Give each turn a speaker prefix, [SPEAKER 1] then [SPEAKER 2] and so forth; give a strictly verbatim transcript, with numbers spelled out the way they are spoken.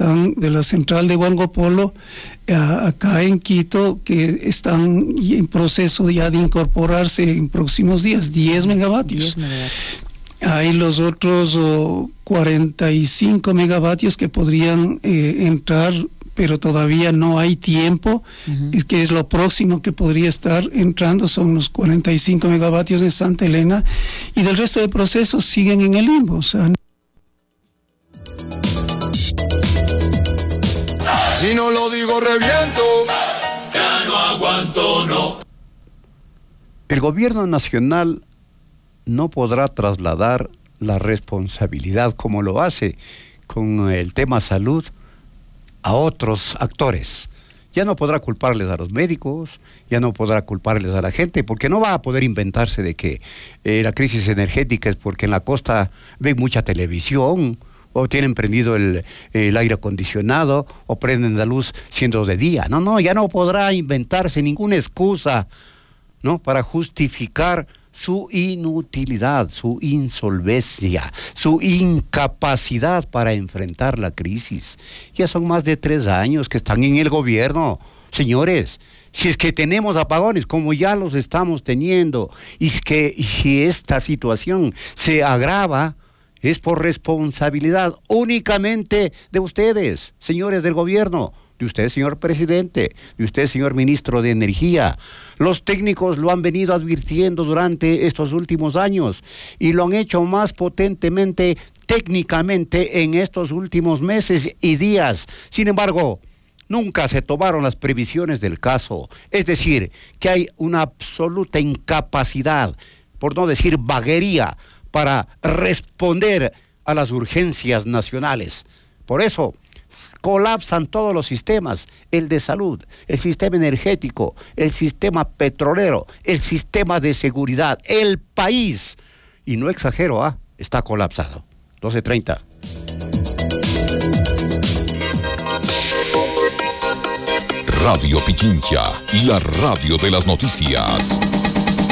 [SPEAKER 1] están de la central de Huangopolo a, acá en Quito, que están en proceso ya de incorporarse en próximos días, diez megavatios. diez megavatios. Hay los otros oh, cuarenta y cinco megavatios que podrían eh, entrar, pero todavía no hay tiempo, uh-huh. es que es lo próximo que podría estar entrando, son los cuarenta y cinco megavatios de Santa Elena, y del resto de procesos siguen en el limbo. O sea,
[SPEAKER 2] si no lo digo reviento, ya no aguanto, no.
[SPEAKER 3] El gobierno nacional no podrá trasladar la responsabilidad como lo hace con el tema salud a otros actores. Ya no podrá culparles a los médicos, ya no podrá culparles a la gente, porque no va a poder inventarse de que eh, la crisis energética es porque en la costa ven mucha televisión, o tienen prendido el, el aire acondicionado, o prenden la luz siendo de día. No, no, ya no podrá inventarse ninguna excusa, ¿no?, para justificar su inutilidad, su insolvencia, su incapacidad para enfrentar la crisis. Ya son más de tres años que están en el gobierno. Señores, si es que tenemos apagones, como ya los estamos teniendo, y es que y si esta situación se agrava, es por responsabilidad únicamente de ustedes, señores del gobierno, de usted, señor presidente, de usted, señor ministro de Energía. Los técnicos lo han venido advirtiendo durante estos últimos años y lo han hecho más potentemente técnicamente en estos últimos meses y días. Sin embargo, nunca se tomaron las previsiones del caso. Es decir, que hay una absoluta incapacidad, por no decir vaguería, para responder a las urgencias nacionales. Por eso colapsan todos los sistemas, el de salud, el sistema energético, el sistema petrolero, el sistema de seguridad, el país. Y no exagero, ¿ah? Está colapsado. doce treinta.
[SPEAKER 4] Radio Pichincha, la radio de las noticias.